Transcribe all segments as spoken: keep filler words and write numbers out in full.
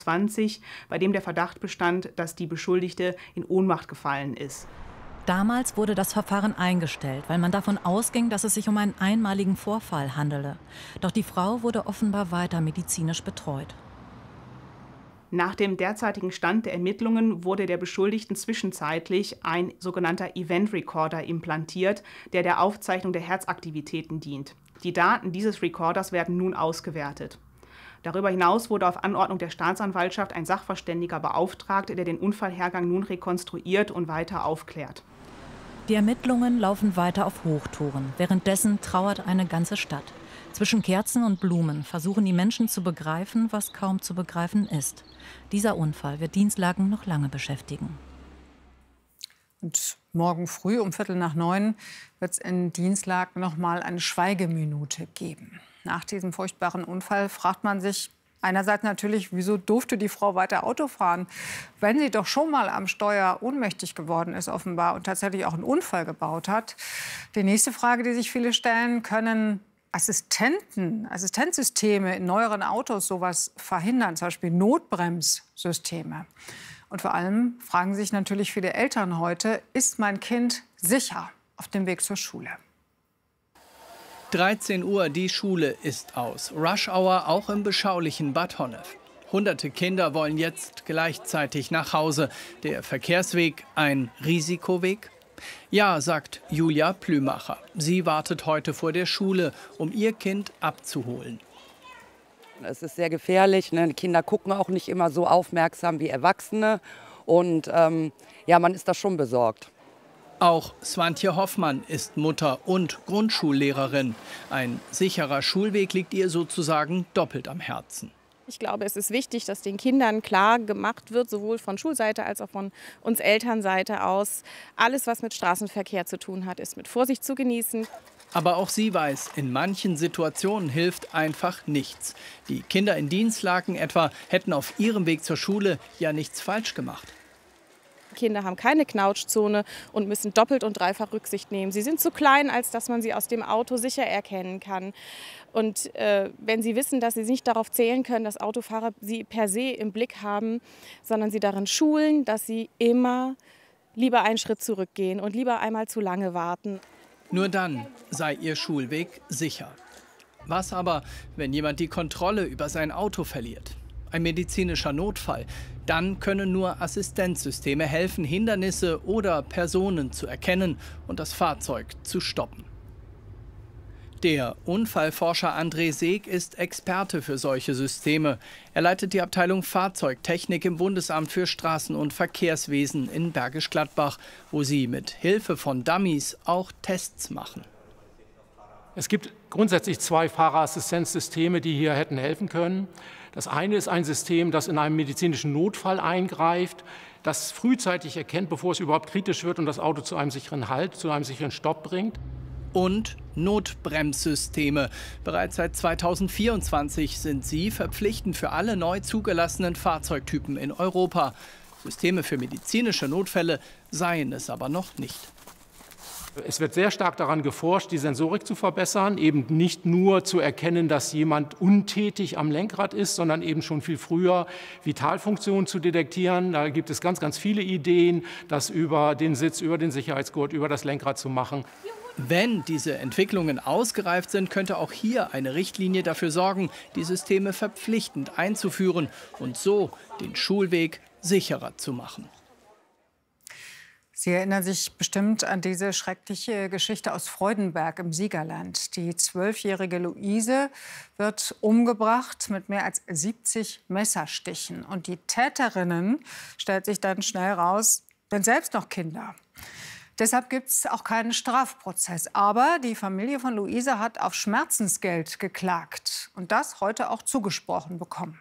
zwanzig, bei dem der Verdacht bestand, dass die Beschuldigte in Ohnmacht gefallen ist. Damals wurde das Verfahren eingestellt, weil man davon ausging, dass es sich um einen einmaligen Vorfall handele. Doch die Frau wurde offenbar weiter medizinisch betreut. Nach dem derzeitigen Stand der Ermittlungen wurde der Beschuldigten zwischenzeitlich ein sogenannter Event Recorder implantiert, der der Aufzeichnung der Herzaktivitäten dient. Die Daten dieses Recorders werden nun ausgewertet. Darüber hinaus wurde auf Anordnung der Staatsanwaltschaft ein Sachverständiger beauftragt, der den Unfallhergang nun rekonstruiert und weiter aufklärt. Die Ermittlungen laufen weiter auf Hochtouren. Währenddessen trauert eine ganze Stadt. Zwischen Kerzen und Blumen versuchen die Menschen zu begreifen, was kaum zu begreifen ist. Dieser Unfall wird Dinslaken noch lange beschäftigen. Und morgen früh um Viertel nach neun wird es in Dinslaken noch mal eine Schweigeminute geben. Nach diesem furchtbaren Unfall fragt man sich einerseits natürlich, wieso durfte die Frau weiter Auto fahren, wenn sie doch schon mal am Steuer ohnmächtig geworden ist offenbar und tatsächlich auch einen Unfall gebaut hat. Die nächste Frage, die sich viele stellen: Können Assistenten, Assistenzsysteme in neueren Autos sowas verhindern, zum Beispiel Notbremssysteme? Und vor allem fragen sich natürlich viele Eltern heute: Ist mein Kind sicher auf dem Weg zur Schule? dreizehn Uhr, die Schule ist aus. Rush Hour auch im beschaulichen Bad Honnef. Hunderte Kinder wollen jetzt gleichzeitig nach Hause. Der Verkehrsweg ein Risikoweg? Ja, sagt Julia Plümacher. Sie wartet heute vor der Schule, um ihr Kind abzuholen. Es ist sehr gefährlich, ne? Die Kinder gucken auch nicht immer so aufmerksam wie Erwachsene. Und ähm, ja, man ist da schon besorgt. Auch Swantje Hoffmann ist Mutter und Grundschullehrerin. Ein sicherer Schulweg liegt ihr sozusagen doppelt am Herzen. Ich glaube, es ist wichtig, dass den Kindern klar gemacht wird, sowohl von Schulseite als auch von uns Elternseite aus, alles, was mit Straßenverkehr zu tun hat, ist mit Vorsicht zu genießen. Aber auch sie weiß, in manchen Situationen hilft einfach nichts. Die Kinder in Dinslaken etwa hätten auf ihrem Weg zur Schule ja nichts falsch gemacht. Kinder haben keine Knautschzone und müssen doppelt und dreifach Rücksicht nehmen. Sie sind zu klein, als dass man sie aus dem Auto sicher erkennen kann. Und äh, wenn sie wissen, dass sie nicht darauf zählen können, dass Autofahrer sie per se im Blick haben, sondern sie darin schulen, dass sie immer lieber einen Schritt zurückgehen und lieber einmal zu lange warten. Nur dann sei ihr Schulweg sicher. Was aber, wenn jemand die Kontrolle über sein Auto verliert? Ein medizinischer Notfall? Dann können nur Assistenzsysteme helfen, Hindernisse oder Personen zu erkennen und das Fahrzeug zu stoppen. Der Unfallforscher André Seeg ist Experte für solche Systeme. Er leitet die Abteilung Fahrzeugtechnik im Bundesamt für Straßen- und Verkehrswesen in Bergisch Gladbach, wo sie mit Hilfe von Dummies auch Tests machen. Es gibt grundsätzlich zwei Fahrerassistenzsysteme, die hier hätten helfen können. Das eine ist ein System, das in einem medizinischen Notfall eingreift, das frühzeitig erkennt, bevor es überhaupt kritisch wird und das Auto zu einem sicheren Halt, zu einem sicheren Stopp bringt. Und Notbremssysteme. Bereits seit zweitausendvierundzwanzig sind sie verpflichtend für alle neu zugelassenen Fahrzeugtypen in Europa. Systeme für medizinische Notfälle seien es aber noch nicht. Es wird sehr stark daran geforscht, die Sensorik zu verbessern, eben nicht nur zu erkennen, dass jemand untätig am Lenkrad ist, sondern eben schon viel früher Vitalfunktionen zu detektieren. Da gibt es ganz, ganz viele Ideen, das über den Sitz, über den Sicherheitsgurt, über das Lenkrad zu machen. Wenn diese Entwicklungen ausgereift sind, könnte auch hier eine Richtlinie dafür sorgen, die Systeme verpflichtend einzuführen und so den Schulweg sicherer zu machen. Sie erinnern sich bestimmt an diese schreckliche Geschichte aus Freudenberg im Siegerland. Die zwölfjährige Luise wird umgebracht mit mehr als siebzig Messerstichen. Und die Täterinnen, stellt sich dann schnell raus, sind selbst noch Kinder. Deshalb gibt es auch keinen Strafprozess. Aber die Familie von Luise hat auf Schmerzensgeld geklagt und das heute auch zugesprochen bekommen.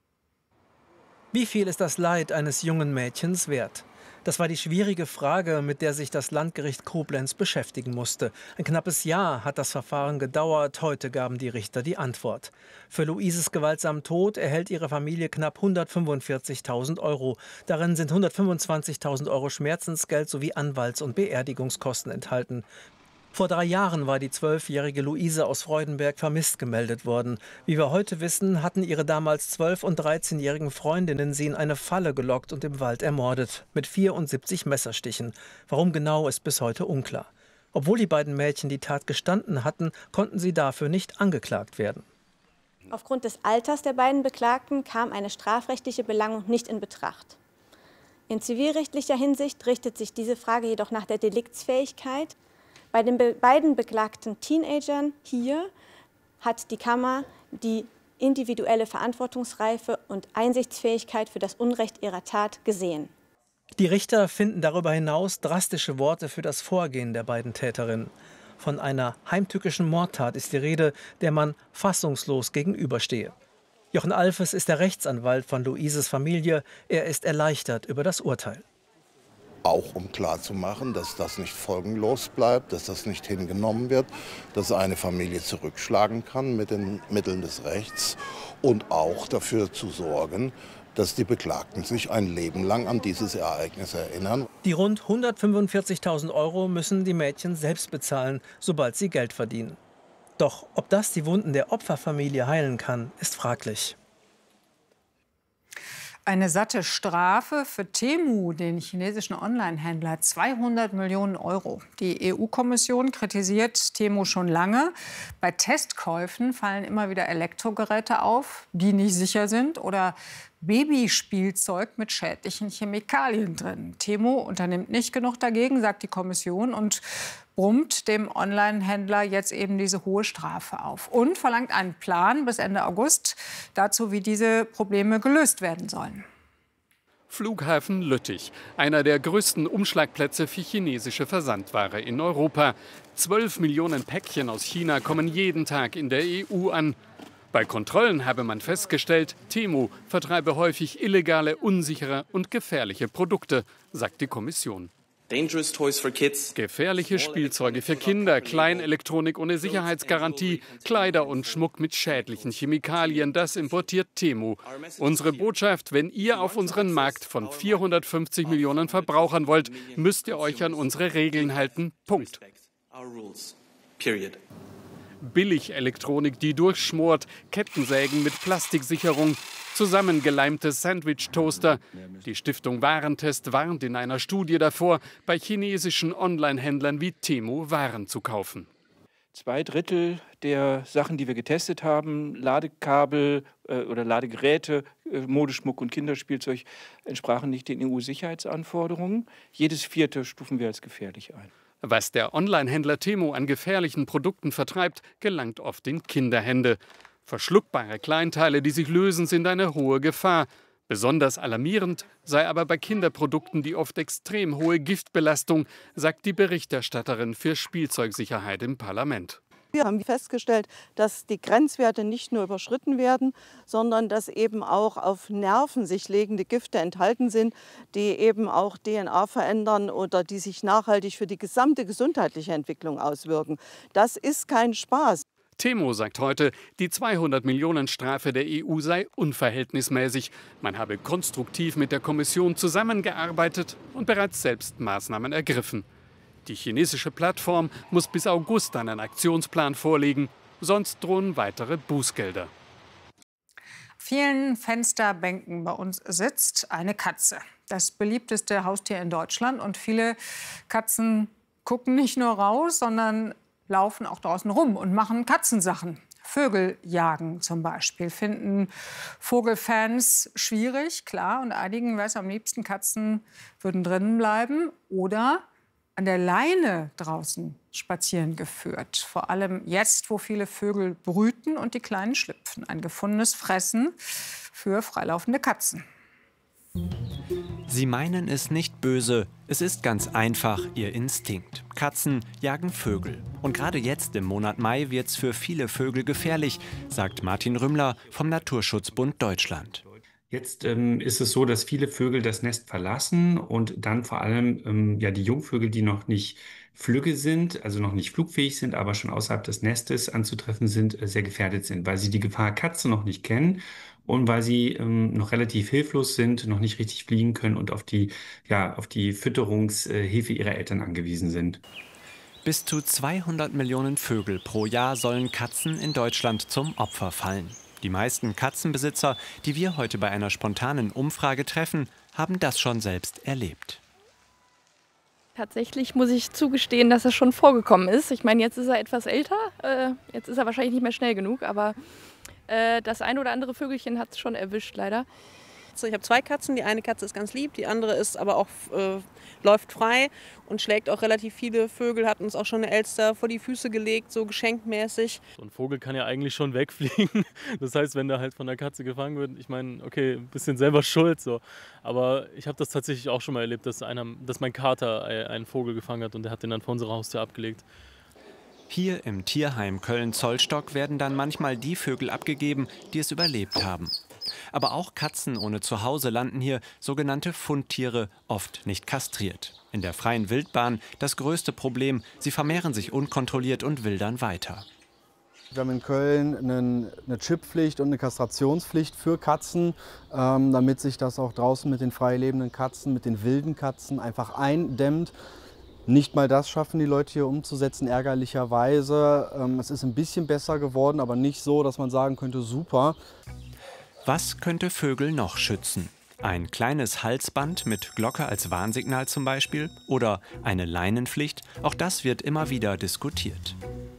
Wie viel ist das Leid eines jungen Mädchens wert? Das war die schwierige Frage, mit der sich das Landgericht Koblenz beschäftigen musste. Ein knappes Jahr hat das Verfahren gedauert. Heute gaben die Richter die Antwort. Für Luises gewaltsamen Tod erhält ihre Familie knapp hundertfünfundvierzigtausend Euro. Darin sind hundertfünfundzwanzigtausend Euro Schmerzensgeld sowie Anwalts- und Beerdigungskosten enthalten. Vor drei Jahren war die zwölfjährige Luise aus Freudenberg vermisst gemeldet worden. Wie wir heute wissen, hatten ihre damals zwölf- und dreizehnjährigen Freundinnen sie in eine Falle gelockt und im Wald ermordet. Mit vierundsiebzig Messerstichen. Warum genau, ist bis heute unklar. Obwohl die beiden Mädchen die Tat gestanden hatten, konnten sie dafür nicht angeklagt werden. Aufgrund des Alters der beiden Beklagten kam eine strafrechtliche Belangung nicht in Betracht. In zivilrechtlicher Hinsicht richtet sich diese Frage jedoch nach der Deliktsfähigkeit. Bei den be beiden beklagten Teenagern hier hat die Kammer die individuelle Verantwortungsreife und Einsichtsfähigkeit für das Unrecht ihrer Tat gesehen. Die Richter finden darüber hinaus drastische Worte für das Vorgehen der beiden Täterinnen. Von einer heimtückischen Mordtat ist die Rede, der man fassungslos gegenüberstehe. Jochen Alfes ist der Rechtsanwalt von Luises Familie. Er ist erleichtert über das Urteil. Auch um klarzumachen, dass das nicht folgenlos bleibt, dass das nicht hingenommen wird, dass eine Familie zurückschlagen kann mit den Mitteln des Rechts und auch dafür zu sorgen, dass die Beklagten sich ein Leben lang an dieses Ereignis erinnern. Die rund hundertfünfundvierzigtausend Euro müssen die Mädchen selbst bezahlen, sobald sie Geld verdienen. Doch ob das die Wunden der Opferfamilie heilen kann, ist fraglich. Eine satte Strafe für Temu, den chinesischen Online-Händler, zweihundert Millionen Euro. Die E U-Kommission kritisiert Temu schon lange. Bei Testkäufen fallen immer wieder Elektrogeräte auf, die nicht sicher sind, oder Babyspielzeug mit schädlichen Chemikalien drin. Temu unternimmt nicht genug dagegen, sagt die Kommission, und brummt dem Online-Händler jetzt eben diese hohe Strafe auf und verlangt einen Plan bis Ende August dazu, wie diese Probleme gelöst werden sollen. Flughafen Lüttich, einer der größten Umschlagplätze für chinesische Versandware in Europa. Zwölf Millionen Päckchen aus China kommen jeden Tag in der E U an. Bei Kontrollen habe man festgestellt, Temu vertreibe häufig illegale, unsichere und gefährliche Produkte, sagt die Kommission. Gefährliche Spielzeuge für Kinder, Kleinelektronik ohne Sicherheitsgarantie, Kleider und Schmuck mit schädlichen Chemikalien, das importiert Temu. Unsere Botschaft: Wenn ihr auf unseren Markt von vierhundertfünfzig Millionen Verbrauchern wollt, müsst ihr euch an unsere Regeln halten. Punkt. Billig-Elektronik, die durchschmort, Kettensägen mit Plastiksicherung, zusammengeleimte Sandwich-Toaster. Die Stiftung Warentest warnt in einer Studie davor, bei chinesischen Online-Händlern wie Temu Waren zu kaufen. Zwei Drittel der Sachen, die wir getestet haben, Ladekabel äh, oder Ladegeräte, äh, Modeschmuck und Kinderspielzeug, entsprachen nicht den E U-Sicherheitsanforderungen. Jedes vierte stufen wir als gefährlich ein. Was der Online-Händler Temu an gefährlichen Produkten vertreibt, gelangt oft in Kinderhände. Verschluckbare Kleinteile, die sich lösen, sind eine hohe Gefahr. Besonders alarmierend sei aber bei Kinderprodukten die oft extrem hohe Giftbelastung, sagt die Berichterstatterin für Spielzeugsicherheit im Parlament. Wir haben festgestellt, dass die Grenzwerte nicht nur überschritten werden, sondern dass eben auch auf Nerven sich legende Gifte enthalten sind, die eben auch D N A verändern oder die sich nachhaltig für die gesamte gesundheitliche Entwicklung auswirken. Das ist kein Spaß. Temu sagt heute, die zweihundert Millionen Strafe der E U sei unverhältnismäßig. Man habe konstruktiv mit der Kommission zusammengearbeitet und bereits selbst Maßnahmen ergriffen. Die chinesische Plattform muss bis August einen Aktionsplan vorlegen, sonst drohen weitere Bußgelder. Auf vielen Fensterbänken bei uns sitzt eine Katze. Das beliebteste Haustier in Deutschland. Und viele Katzen gucken nicht nur raus, sondern laufen auch draußen rum und machen Katzensachen. Vögel jagen zum Beispiel finden Vogelfans schwierig, klar. Und einigen wäre es am liebsten, Katzen würden drinnen bleiben oder an der Leine draußen spazieren geführt. Vor allem jetzt, wo viele Vögel brüten und die Kleinen schlüpfen. Ein gefundenes Fressen für freilaufende Katzen. Sie meinen es nicht böse. Es ist ganz einfach ihr Instinkt. Katzen jagen Vögel. Und gerade jetzt im Monat Mai wird es für viele Vögel gefährlich, sagt Martin Rümmler vom Naturschutzbund Deutschland. Jetzt ähm, ist es so, dass viele Vögel das Nest verlassen und dann vor allem ähm, ja, die Jungvögel, die noch nicht flügge sind, also noch nicht flugfähig sind, aber schon außerhalb des Nestes anzutreffen sind, äh, sehr gefährdet sind, weil sie die Gefahr Katze noch nicht kennen und weil sie ähm, noch relativ hilflos sind, noch nicht richtig fliegen können und auf die, ja, auf die Fütterungshilfe ihrer Eltern angewiesen sind. Bis zu zweihundert Millionen Vögel pro Jahr sollen Katzen in Deutschland zum Opfer fallen. Die meisten Katzenbesitzer, die wir heute bei einer spontanen Umfrage treffen, haben das schon selbst erlebt. Tatsächlich muss ich zugestehen, dass es schon vorgekommen ist. Ich meine, jetzt ist er etwas älter, äh, jetzt ist er wahrscheinlich nicht mehr schnell genug, aber äh, das ein oder andere Vögelchen hat es schon erwischt, leider. Ich habe zwei Katzen, die eine Katze ist ganz lieb, die andere ist aber auch äh, läuft frei und schlägt auch relativ viele Vögel, hat uns auch schon eine Elster vor die Füße gelegt, so geschenkmäßig. So ein Vogel kann ja eigentlich schon wegfliegen, das heißt, wenn der halt von der Katze gefangen wird, ich meine, okay, ein bisschen selber schuld, so. Aber ich habe das tatsächlich auch schon mal erlebt, dass, einer, dass mein Kater einen Vogel gefangen hat und der hat den dann vor unserer Haustür abgelegt. Hier im Tierheim Köln-Zollstock werden dann manchmal die Vögel abgegeben, die es überlebt haben. Aber auch Katzen ohne Zuhause landen hier, sogenannte Fundtiere, oft nicht kastriert. In der freien Wildbahn das größte Problem, sie vermehren sich unkontrolliert und wildern weiter. Wir haben in Köln einen, eine Chipppflicht und eine Kastrationspflicht für Katzen, ähm, damit sich das auch draußen mit den frei lebenden Katzen, mit den wilden Katzen einfach eindämmt. Nicht mal das schaffen die Leute hier umzusetzen, ärgerlicherweise. Ähm, es ist ein bisschen besser geworden, aber nicht so, dass man sagen könnte, super. Was könnte Vögel noch schützen? Ein kleines Halsband mit Glocke als Warnsignal zum Beispiel? Oder eine Leinenpflicht? Auch das wird immer wieder diskutiert.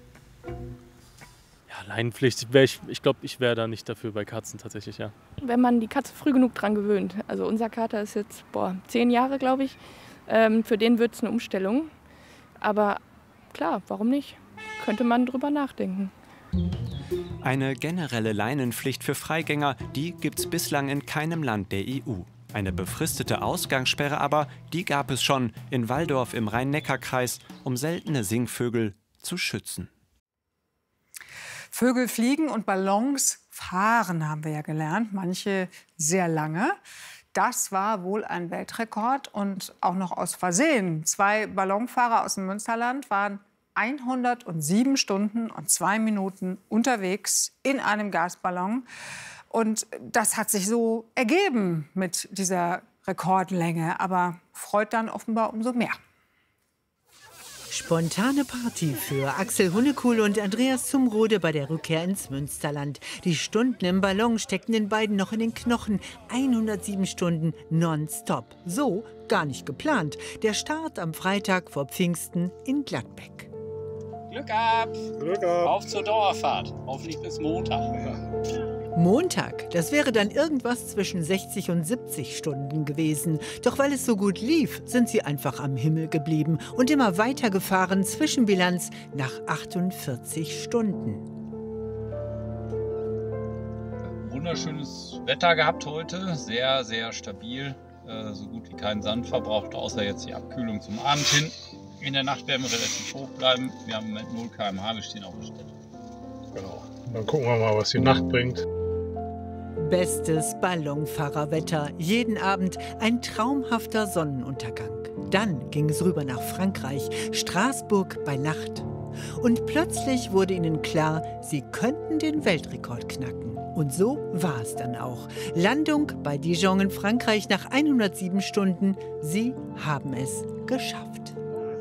Ja, Leinenpflicht, wär ich, ich glaube, ich wäre da nicht dafür bei Katzen tatsächlich, ja. Wenn man die Katze früh genug dran gewöhnt. Also unser Kater ist jetzt boah, zehn Jahre, glaube ich. Ähm, für den wird es eine Umstellung. Aber klar, warum nicht? Könnte man drüber nachdenken. Eine generelle Leinenpflicht für Freigänger, die gibt es bislang in keinem Land der E U. Eine befristete Ausgangssperre aber, die gab es schon in Walldorf im Rhein-Neckar-Kreis, um seltene Singvögel zu schützen. Vögel fliegen und Ballons fahren, haben wir ja gelernt, manche sehr lange. Das war wohl ein Weltrekord und auch noch aus Versehen. Zwei Ballonfahrer aus dem Münsterland waren hundertsieben Stunden und zwei Minuten unterwegs in einem Gasballon. Und das hat sich so ergeben mit dieser Rekordlänge, aber freut dann offenbar umso mehr. Spontane Party für Axel Hunnekuhl und Andreas Zumrode bei der Rückkehr ins Münsterland. Die Stunden im Ballon steckten den beiden noch in den Knochen. hundertsieben Stunden nonstop. So gar nicht geplant. Der Start am Freitag vor Pfingsten in Gladbeck. Glück ab! Glück ab! Auf zur Dauerfahrt. Hoffentlich bis Montag. Ja. Montag, das wäre dann irgendwas zwischen sechzig und siebzig Stunden gewesen. Doch weil es so gut lief, sind sie einfach am Himmel geblieben und immer weitergefahren. Zwischenbilanz nach achtundvierzig Stunden. Wunderschönes Wetter gehabt heute. Sehr, sehr stabil. Äh, so gut wie keinen Sand verbraucht, außer jetzt die Abkühlung zum Abend hin. In der Nacht werden wir relativ hoch bleiben. Wir haben im Moment null Kilometer pro Stunde, wir stehen auf der Stelle. Genau. Dann gucken wir mal, was die Nacht bringt. Bestes Ballonfahrerwetter. Jeden Abend ein traumhafter Sonnenuntergang. Dann ging es rüber nach Frankreich, Straßburg bei Nacht. Und plötzlich wurde ihnen klar, sie könnten den Weltrekord knacken. Und so war es dann auch. Landung bei Dijon in Frankreich nach hundertsieben Stunden. Sie haben es geschafft.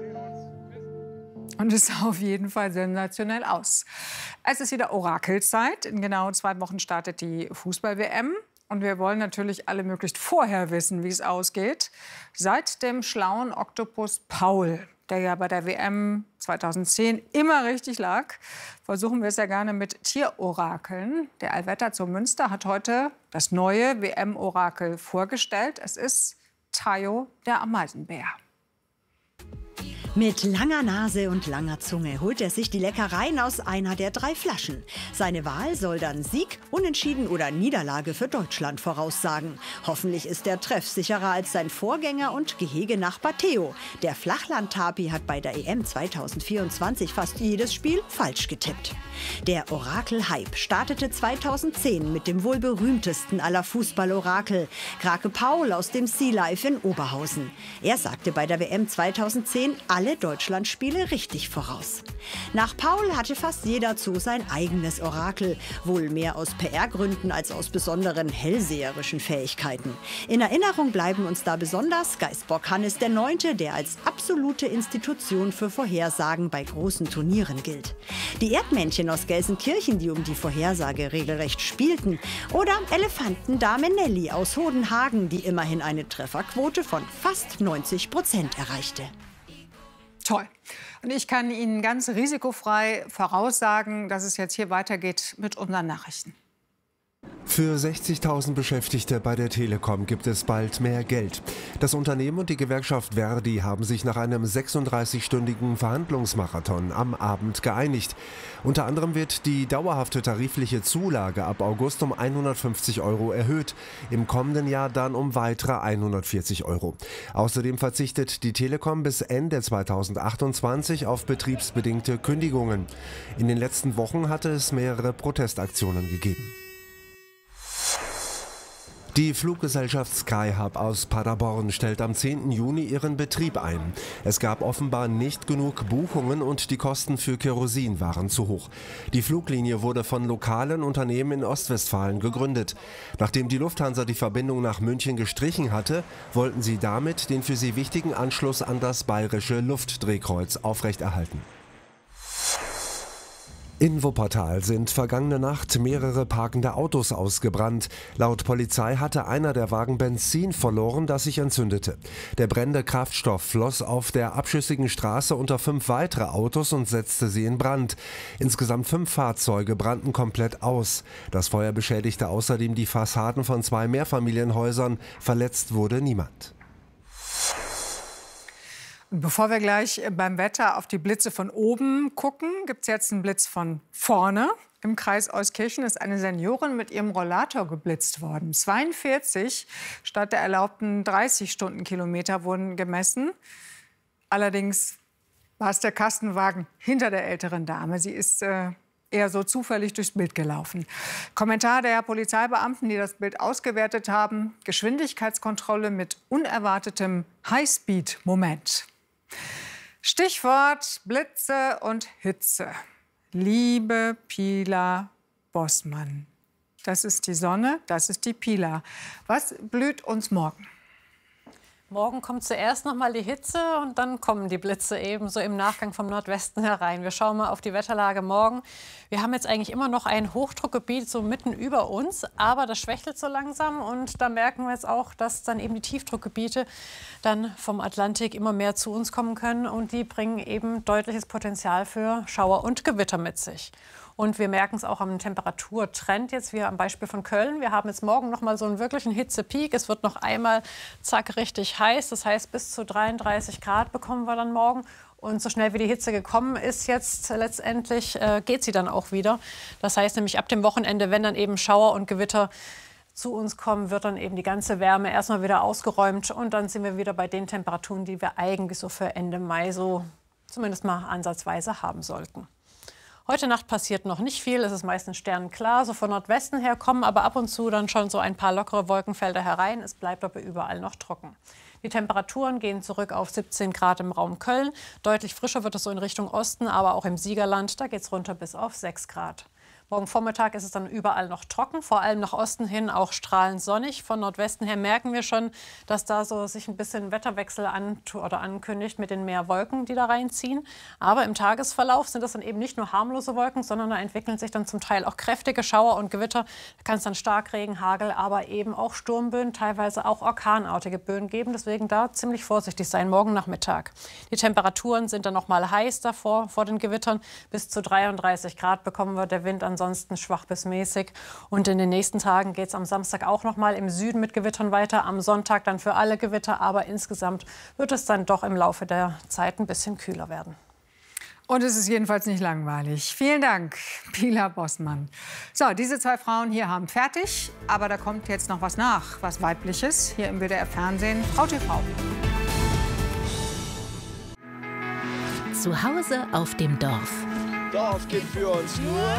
Und es sah auf jeden Fall sensationell aus. Es ist wieder Orakelzeit. In genau zwei Wochen startet die Fußball-W M. Und wir wollen natürlich alle möglichst vorher wissen, wie es ausgeht. Seit dem schlauen Oktopus Paul, der ja bei der W M zweitausendzehn immer richtig lag, versuchen wir es ja gerne mit Tierorakeln. Der Allwetter zu Münster hat heute das neue W M-Orakel vorgestellt. Es ist Tayo, der Ameisenbär. Mit langer Nase und langer Zunge holt er sich die Leckereien aus einer der drei Flaschen. Seine Wahl soll dann Sieg, Unentschieden oder Niederlage für Deutschland voraussagen. Hoffentlich ist er treffsicherer als sein Vorgänger und Gehegenachbar Theo. Der Flachland-Tapi hat bei der E M zweitausendvierundzwanzig fast jedes Spiel falsch getippt. Der Orakel-Hype startete zweitausendzehn mit dem wohl berühmtesten aller Fußball-Orakel, Krake Paul aus dem Sea Life in Oberhausen. Er sagte bei der W M zweitausendzehn, alle alle Deutschlandspiele richtig voraus. Nach Paul hatte fast jeder Zoo sein eigenes Orakel, wohl mehr aus P R-Gründen als aus besonderen hellseherischen Fähigkeiten. In Erinnerung bleiben uns da besonders Geißbock Hannes der Neunte, der als absolute Institution für Vorhersagen bei großen Turnieren gilt. Die Erdmännchen aus Gelsenkirchen, die um die Vorhersage regelrecht spielten. Oder Elefantendame Nelly aus Hodenhagen, die immerhin eine Trefferquote von fast neunzig Prozent erreichte. Toll. Und ich kann Ihnen ganz risikofrei voraussagen, dass es jetzt hier weitergeht mit unseren Nachrichten. Für sechzigtausend Beschäftigte bei der Telekom gibt es bald mehr Geld. Das Unternehmen und die Gewerkschaft Verdi haben sich nach einem sechsunddreißigstündigen Verhandlungsmarathon am Abend geeinigt. Unter anderem wird die dauerhafte tarifliche Zulage ab August um hundertfünfzig Euro erhöht, im kommenden Jahr dann um weitere hundertvierzig Euro. Außerdem verzichtet die Telekom bis Ende zweitausendachtundzwanzig auf betriebsbedingte Kündigungen. In den letzten Wochen hatte es mehrere Protestaktionen gegeben. Die Fluggesellschaft Skyhub aus Paderborn stellt am zehnten Juni ihren Betrieb ein. Es gab offenbar nicht genug Buchungen und die Kosten für Kerosin waren zu hoch. Die Fluglinie wurde von lokalen Unternehmen in Ostwestfalen gegründet. Nachdem die Lufthansa die Verbindung nach München gestrichen hatte, wollten sie damit den für sie wichtigen Anschluss an das bayerische Luftdrehkreuz aufrechterhalten. In Wuppertal sind vergangene Nacht mehrere parkende Autos ausgebrannt. Laut Polizei hatte einer der Wagen Benzin verloren, das sich entzündete. Der brennende Kraftstoff floss auf der abschüssigen Straße unter fünf weitere Autos und setzte sie in Brand. Insgesamt fünf Fahrzeuge brannten komplett aus. Das Feuer beschädigte außerdem die Fassaden von zwei Mehrfamilienhäusern. Verletzt wurde niemand. Und bevor wir gleich beim Wetter auf die Blitze von oben gucken, gibt es jetzt einen Blitz von vorne. Im Kreis Euskirchen ist eine Seniorin mit ihrem Rollator geblitzt worden. zweiundvierzig statt der erlaubten dreißig Stundenkilometer wurden gemessen. Allerdings war es der Kastenwagen hinter der älteren Dame. Sie ist äh, eher so zufällig durchs Bild gelaufen. Kommentar der Polizeibeamten, die das Bild ausgewertet haben: Geschwindigkeitskontrolle mit unerwartetem Highspeed-Moment. Stichwort Blitze und Hitze. Liebe Pila Bossmann, das ist die Sonne, das ist die Pila. Was blüht uns morgen? Morgen kommt zuerst noch mal die Hitze und dann kommen die Blitze ebenso im Nachgang vom Nordwesten herein. Wir schauen mal auf die Wetterlage morgen. Wir haben jetzt eigentlich immer noch ein Hochdruckgebiet so mitten über uns, aber das schwächelt so langsam und da merken wir jetzt auch, dass dann eben die Tiefdruckgebiete dann vom Atlantik immer mehr zu uns kommen können und die bringen eben deutliches Potenzial für Schauer und Gewitter mit sich. Und wir merken es auch am Temperaturtrend jetzt, wie am Beispiel von Köln. Wir haben jetzt morgen noch mal so einen wirklichen Hitzepeak. Es wird noch einmal zack richtig heiß. Das heißt, bis zu dreiunddreißig Grad bekommen wir dann morgen. Und so schnell wie die Hitze gekommen ist jetzt letztendlich, äh, geht sie dann auch wieder. Das heißt nämlich ab dem Wochenende, wenn dann eben Schauer und Gewitter zu uns kommen, wird dann eben die ganze Wärme erstmal wieder ausgeräumt. Und dann sind wir wieder bei den Temperaturen, die wir eigentlich so für Ende Mai so zumindest mal ansatzweise haben sollten. Heute Nacht passiert noch nicht viel, es ist meistens sternenklar. So von Nordwesten her kommen aber ab und zu dann schon so ein paar lockere Wolkenfelder herein. Es bleibt aber überall noch trocken. Die Temperaturen gehen zurück auf siebzehn Grad im Raum Köln. Deutlich frischer wird es so in Richtung Osten, aber auch im Siegerland, da geht es runter bis auf sechs Grad. Morgen Vormittag ist es dann überall noch trocken, vor allem nach Osten hin auch strahlend sonnig. Von Nordwesten her merken wir schon, dass da so sich ein bisschen Wetterwechsel an, oder ankündigt mit den mehr Wolken, die da reinziehen. Aber im Tagesverlauf sind das dann eben nicht nur harmlose Wolken, sondern da entwickeln sich dann zum Teil auch kräftige Schauer und Gewitter. Da kann es dann Starkregen, Hagel, aber eben auch Sturmböen, teilweise auch orkanartige Böen geben. Deswegen da ziemlich vorsichtig sein morgen Nachmittag. Die Temperaturen sind dann noch mal heiß davor, vor den Gewittern. Bis zu dreiunddreißig Grad bekommen wir, der Wind ansonsten schwach bis mäßig. Und in den nächsten Tagen geht es am Samstag auch noch mal im Süden mit Gewittern weiter. Am Sonntag dann für alle Gewitter. Aber insgesamt wird es dann doch im Laufe der Zeit ein bisschen kühler werden. Und es ist jedenfalls nicht langweilig. Vielen Dank, Pila Bossmann. So, diese zwei Frauen hier haben fertig. Aber da kommt jetzt noch was nach, was Weibliches, hier im W D R Fernsehen. Frau T V. Zu Hause auf dem Dorf. Dorf gibt für uns nur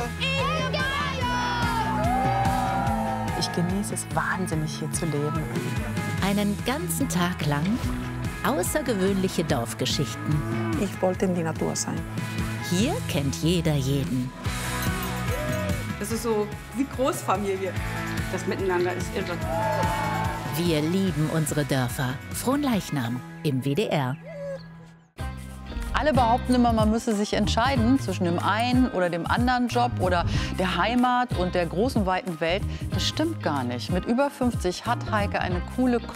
Ich genieße es wahnsinnig, hier zu leben. Einen ganzen Tag lang Außergewöhnliche Dorfgeschichten. Ich wollte in die Natur sein. Hier kennt jeder jeden. Das ist so wie Großfamilie. Das Miteinander ist irre. Wir lieben unsere Dörfer. Fronleichnam im W D R. Alle behaupten immer, man müsse sich entscheiden zwischen dem einen oder dem anderen Job oder der Heimat und der großen, weiten Welt. Das stimmt gar nicht. Mit über fünfzig hat Heike eine coole